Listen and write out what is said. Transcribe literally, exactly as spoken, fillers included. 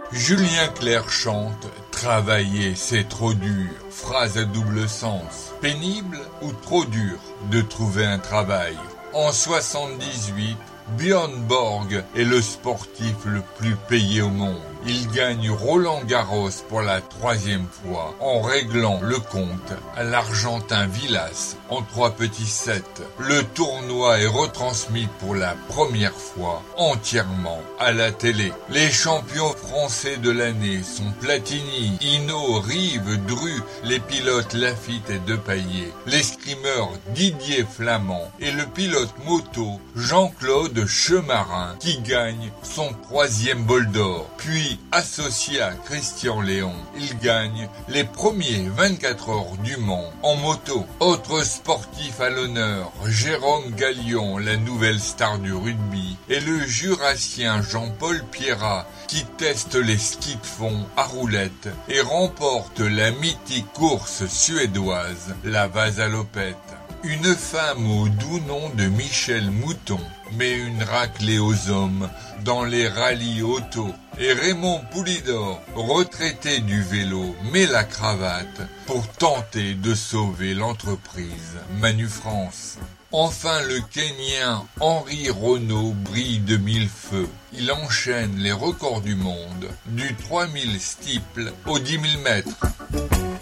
Julien Clerc chante « Travailler, c'est trop dur ». Phrase à double sens. Pénible ou trop dur de trouver un travail. En soixante-dix-huit, Björn Borg est le sportif le plus payé au monde. Il gagne Roland Garros pour la troisième fois en réglant le compte à l'Argentin Vilas en trois petits sets. Le tournoi est retransmis pour la première fois entièrement à la télé. Les champions français de l'année sont Platini, Hinault, Rive, Dru, les pilotes Lafitte et Depailler, l'escrimeur Didier Flamand et le pilote moto Jean-Claude Chemarin qui gagne son troisième bol d'or. Puis, associé à Christian Léon, il gagne les premiers vingt-quatre heures du Mans en moto. Autre sportif à l'honneur, Jérôme Galion, la nouvelle star du rugby, et le jurassien Jean-Paul Pierrat qui teste les skis de fond à roulettes et remporte la mythique course suédoise, la Vasalopette. Une femme au doux nom de Michel Mouton met une raclée aux hommes dans les rallyes auto. Et Raymond Poulidor, retraité du vélo, met la cravate pour tenter de sauver l'entreprise Manu France. Enfin, le Kenyan Henri Renaud brille de mille feux. Il enchaîne les records du monde du trois mille steeple au dix mille mètres.